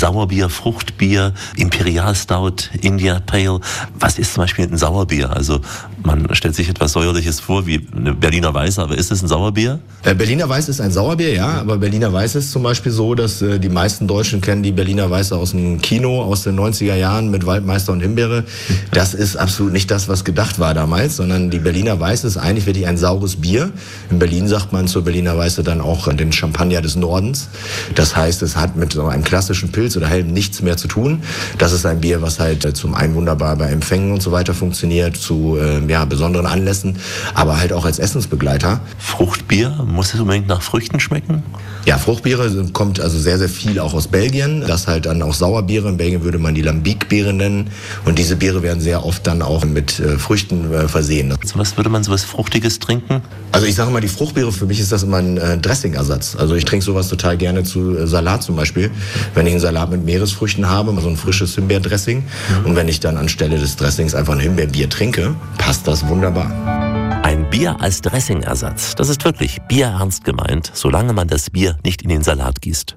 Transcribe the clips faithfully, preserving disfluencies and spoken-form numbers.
Sauerbier, Fruchtbier, Imperial Stout, India Pale. Was ist zum Beispiel ein Sauerbier? Also man stellt sich etwas Säuerliches vor, wie eine Berliner Weiße, aber ist es ein Sauerbier? Äh, Berliner Weiße ist ein Sauerbier, ja, aber Berliner Weiße ist zum Beispiel so, dass äh, die meisten Deutschen kennen die Berliner Weiße aus dem Kino, aus den neunziger Jahren mit Waldmeister und Himbeere. Das ist absolut nicht das, was gedacht war damals, sondern die Berliner Weiße ist eigentlich wirklich ein saures Bier. In Berlin sagt man zur Berliner Weiße dann auch den Champagner des Nordens. Das heißt, es hat mit so einem klassischen Pilz oder Helm nichts mehr zu tun. Das ist ein Bier, was halt äh, zum einen wunderbar bei Empfängen und so weiter funktioniert, zu äh, ja, besonderen Anlässen, aber halt auch als Essensbegleiter. Fruchtbier, muss es unbedingt nach Früchten schmecken? Ja, Fruchtbiere kommt also sehr, sehr viel auch aus Belgien. Das halt dann auch Sauerbiere. In Belgien würde man die Lambic-Biere nennen. Und diese Biere werden sehr oft dann auch mit äh, Früchten äh, versehen. Also was würde man so was Fruchtiges trinken? Also ich sage mal, die Fruchtbiere, für mich ist das immer ein äh, Dressingersatz. Also ich trinke sowas total gerne zu äh, Salat zum Beispiel. Wenn ich einen Salat mit Meeresfrüchten habe, so ein frisches Himbeerdressing. Mhm. Und wenn ich dann anstelle des Dressings einfach ein Himbeerbier trinke, passt das wunderbar. Ein Bier als Dressingersatz, das ist wirklich bierernst gemeint, solange man das Bier nicht in den Salat gießt.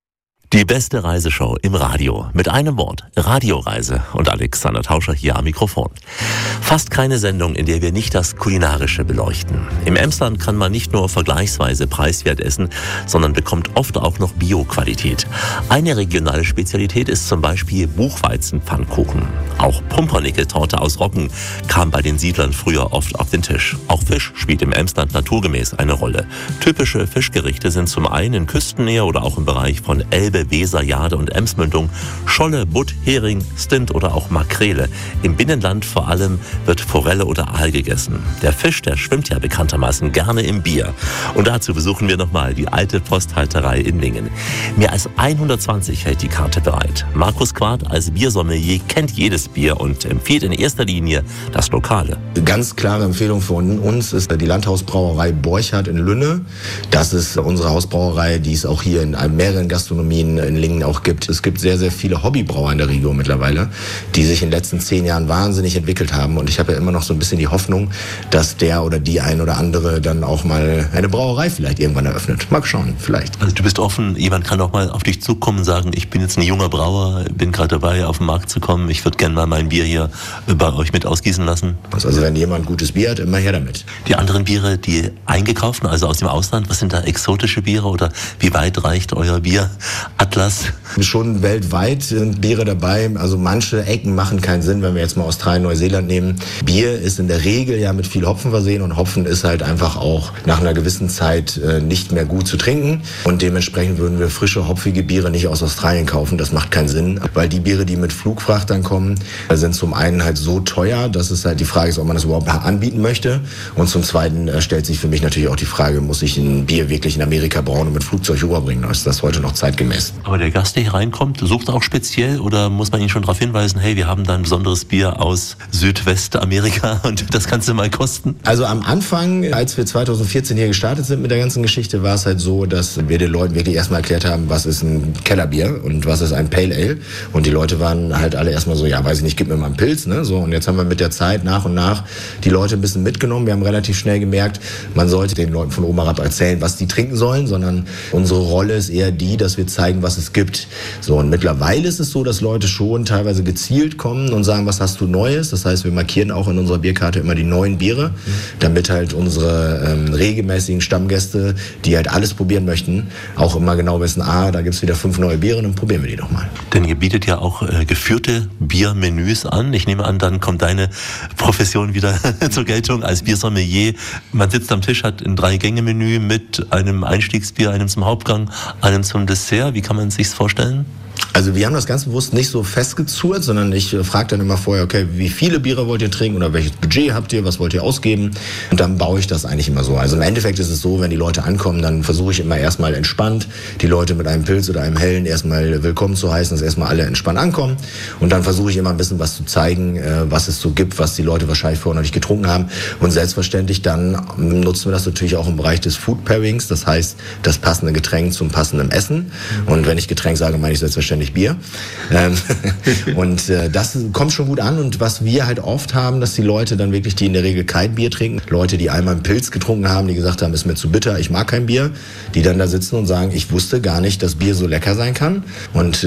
Die beste Reiseshow im Radio. Mit einem Wort. Radioreise. Und Alexander Tauscher hier am Mikrofon. Fast keine Sendung, in der wir nicht das Kulinarische beleuchten. Im Emsland kann man nicht nur vergleichsweise preiswert essen, sondern bekommt oft auch noch Bio-Qualität. Eine regionale Spezialität ist zum Beispiel Buchweizenpfannkuchen. Auch Pumpernickel-Torte aus Roggen kam bei den Siedlern früher oft auf den Tisch. Auch Fisch spielt im Emsland naturgemäß eine Rolle. Typische Fischgerichte sind zum einen in Küstennähe oder auch im Bereich von Elbe, Weser, Jade und Emsmündung, Scholle, Butt, Hering, Stint oder auch Makrele. Im Binnenland vor allem wird Forelle oder Aal gegessen. Der Fisch, der schwimmt ja bekanntermaßen gerne im Bier. Und dazu besuchen wir nochmal die alte Posthalterei in Lingen. Mehr als hundertzwanzig hält die Karte bereit. Markus Quart als Biersommelier kennt jedes Bier und empfiehlt in erster Linie das Lokale. Ganz klare Empfehlung von uns ist die Landhausbrauerei Borchardt in Lünne. Das ist unsere Hausbrauerei, die es auch hier in mehreren Gastronomien in Lingen auch gibt. Es gibt sehr, sehr viele Hobbybrauer in der Region mittlerweile, die sich in den letzten zehn Jahren wahnsinnig entwickelt haben. Und ich habe ja immer noch so ein bisschen die Hoffnung, dass der oder die ein oder andere dann auch mal eine Brauerei vielleicht irgendwann eröffnet. Mal schauen, vielleicht. Also du bist offen, jemand kann auch mal auf dich zukommen und sagen, ich bin jetzt ein junger Brauer, bin gerade dabei, auf den Markt zu kommen, ich würde gerne mal mein Bier hier bei euch mit ausgießen lassen. Also wenn jemand gutes Bier hat, immer her damit. Die anderen Biere, die eingekauften, also aus dem Ausland, was sind da exotische Biere oder wie weit reicht euer Bier? Atlas? Schon weltweit sind Biere dabei. Also manche Ecken machen keinen Sinn, wenn wir jetzt mal Australien, Neuseeland nehmen. Bier ist in der Regel ja mit viel Hopfen versehen und Hopfen ist halt einfach auch nach einer gewissen Zeit äh, nicht mehr gut zu trinken. Und dementsprechend würden wir frische, hopfige Biere nicht aus Australien kaufen. Das macht keinen Sinn, weil die Biere, die mit Flugfrachtern kommen, sind zum einen halt so teuer, dass es halt die Frage ist, ob man das überhaupt anbieten möchte. Und zum Zweiten äh, stellt sich für mich natürlich auch die Frage, muss ich ein Bier wirklich in Amerika brauen und mit Flugzeug rüberbringen? Ist das heute noch zeitgemäß? Aber der Gast, der hier reinkommt, sucht auch speziell oder muss man ihn schon darauf hinweisen, hey, wir haben da ein besonderes Bier aus Südwestamerika und das kannst du mal kosten? Also am Anfang, als wir zweitausendvierzehn hier gestartet sind mit der ganzen Geschichte, war es halt so, dass wir den Leuten wirklich erstmal erklärt haben, was ist ein Kellerbier und was ist ein Pale Ale. Und die Leute waren halt alle erstmal so, ja, weiß ich nicht, gib mir mal einen Pilz, ne? So, und jetzt haben wir mit der Zeit nach und nach die Leute ein bisschen mitgenommen. Wir haben relativ schnell gemerkt, man sollte den Leuten von oben herab erzählen, was die trinken sollen, sondern unsere Rolle ist eher die, dass wir zeigen, was es gibt. So, und mittlerweile ist es so, dass Leute schon teilweise gezielt kommen und sagen, was hast du Neues? Das heißt, wir markieren auch in unserer Bierkarte immer die neuen Biere, damit halt unsere ähm, regelmäßigen Stammgäste, die halt alles probieren möchten, auch immer genau wissen, ah, da gibt's wieder fünf neue Biere und dann probieren wir die doch mal. Denn ihr bietet ja auch äh, geführte Biermenüs an. Ich nehme an, dann kommt deine Profession wieder zur Geltung als Biersommelier. Man sitzt am Tisch, hat ein Drei-Gänge-Menü mit einem Einstiegsbier, einem zum Hauptgang, einem zum Dessert. Wie kann man sich's vorstellen? Also wir haben das ganz bewusst nicht so festgezurrt, sondern ich äh, frage dann immer vorher, okay, wie viele Biere wollt ihr trinken oder welches Budget habt ihr, was wollt ihr ausgeben? Und dann baue ich das eigentlich immer so. Also im Endeffekt ist es so, wenn die Leute ankommen, dann versuche ich immer erstmal entspannt, die Leute mit einem Pilz oder einem Hellen erstmal willkommen zu heißen, dass erstmal alle entspannt ankommen. Und dann versuche ich immer ein bisschen was zu zeigen, äh, was es so gibt, was die Leute wahrscheinlich vorher noch nicht getrunken haben. Und selbstverständlich dann nutzen wir das natürlich auch im Bereich des Food Pairings, das heißt das passende Getränk zum passenden Essen. Und wenn ich Getränk sage, meine ich selbstverständlich Bier. Ähm, und äh, das kommt schon gut an. Und was wir halt oft haben, dass die Leute dann wirklich, die in der Regel kein Bier trinken, Leute, die einmal einen Pilz getrunken haben, die gesagt haben, ist mir zu bitter, ich mag kein Bier, die dann da sitzen und sagen, ich wusste gar nicht, dass Bier so lecker sein kann. Und